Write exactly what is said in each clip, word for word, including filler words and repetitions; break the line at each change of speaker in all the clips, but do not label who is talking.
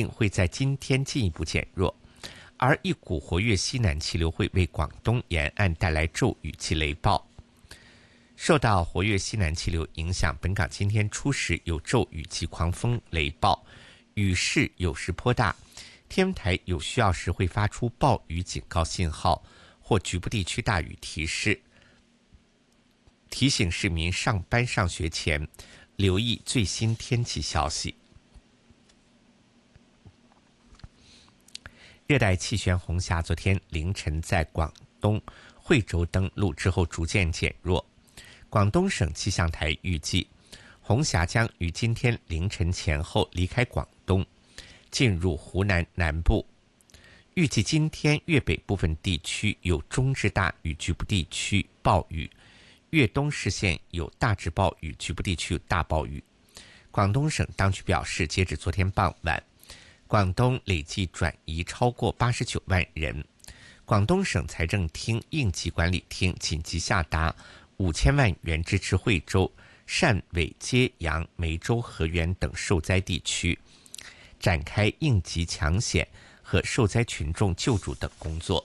会在今天进一步减弱，而一股活跃西南气流会为广东沿岸带来骤雨及雷暴。受到活跃西南气流影响，本港今天初时有骤雨及狂风雷暴，雨势有时颇大，天文台有需要时会发出暴雨警告信号或局部地区大雨提示，提醒市民上班上学前留意最新天气消息。热带气旋红霞昨天凌晨在广东惠州登陆之后逐渐减弱，广东省气象台预计红霞将于今天凌晨前后离开广东，进入湖南南部。预计今天粤北部分地区有中至大雨，局部地区暴雨；粤东市县有大至暴雨，局部地区有大暴雨。广东省当局表示，截止昨天傍晚，广东累计转移超过八十九万人。广东省财政厅应急管理厅紧急下达五千万元支持惠州、汕尾、揭阳、梅州、河源等受灾地区，展开应急抢险和受灾群众救助等工作。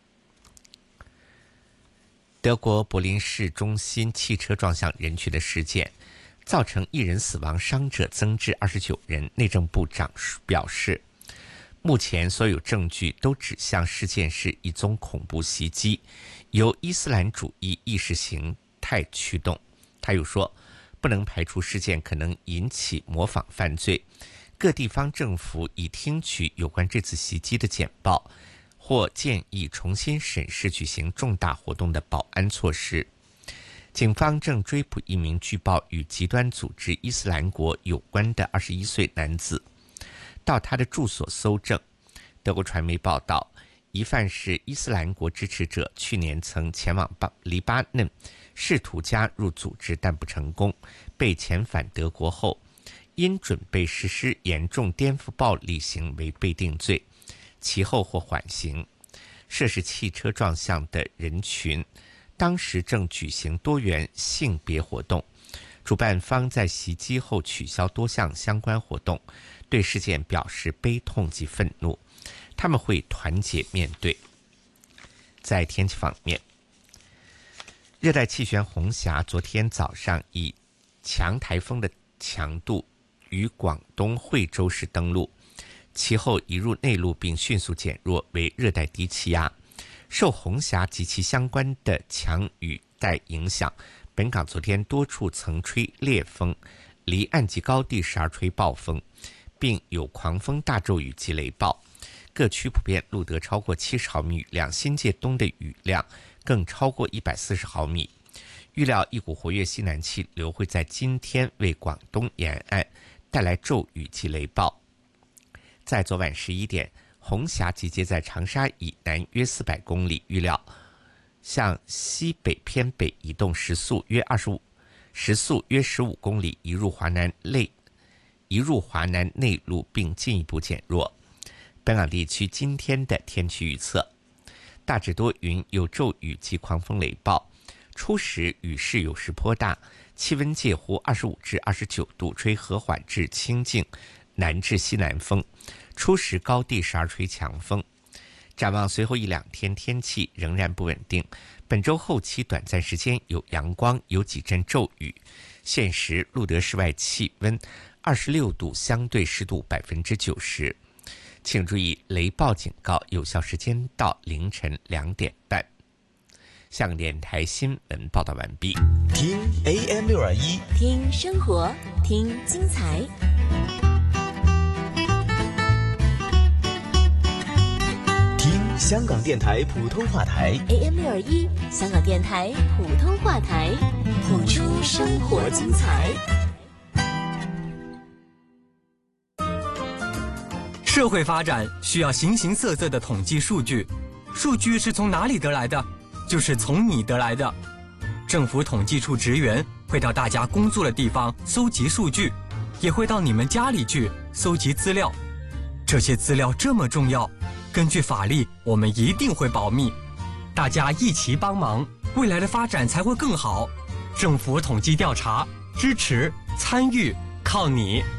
德国柏林市中心汽车撞向人群的事件，造成一人死亡，伤者增至二十九人。内政部长表示，目前所有证据都指向事件是一宗恐怖袭击，由伊斯兰主义意识形态驱动。他又说，不能排除事件可能引起模仿犯罪，各地方政府已听取有关这次袭击的简报，或建议重新审视举行重大活动的保安措施。警方正追捕一名据报与极端组织伊斯兰国有关的二十一岁男子，到他的住所搜证。德国传媒报道，疑犯是伊斯兰国支持者，去年曾前往黎巴嫩试图加入组织，但不成功，被遣返德国后，因准备实施严重颠覆暴力行为被定罪，其后获缓刑。涉事汽车撞向的人群当时正举行多元性别活动，主办方在袭击后取消多项相关活动，对事件表示悲痛及愤怒，他们会团结面对。在天气方面，热带气旋红霞昨天早上以强台风的强度于广东惠州市登陆，其后移入内陆并迅速减弱为热带低气压。受红霞及其相关的强雨带影响，本港昨天多处曾吹烈风，离岸及高地时而吹暴风，并有狂风大骤雨及雷暴，各区普遍录得超过七十毫米雨量，新界东的雨量更超过一百四十毫米。预料一股活跃西南气流会在今天为广东沿岸带来骤雨及雷暴。在昨晚十一点，红霞集结在长沙以南约四百公里，预料向西北偏北移动，时速约二十五，时速约十五公里，移入华南内，移入华南内陆并进一步减弱。本港地区今天的天气预测：大致多云，有骤雨及狂风雷暴，初时雨势有时颇大，气温介乎二十五至二十九度，吹和缓至清劲南至西南风，初时高地时而吹强风。展望随后一两天天气仍然不稳定，本周后期短暂时间有阳光，有几阵骤雨。现时录得室外气温二十六度，相对湿度百分之九十。请注意，雷暴警告有效时间到凌晨两点半。香港电台新闻报道完毕。
听 A M 六二一，
听生活，听精彩。
听香港电台普通话台
A M 六二一，香港电台普通话台，谱出生活精彩。
社会发展需要形形色色的统计数据，数据是从哪里得来的？就是从你得来的。政府统计处职员会到大家工作的地方搜集数据，也会到你们家里去搜集资料。这些资料这么重要，根据法律，我们一定会保密。大家一起帮忙，未来的发展才会更好。政府统计调查，支持参与，靠你。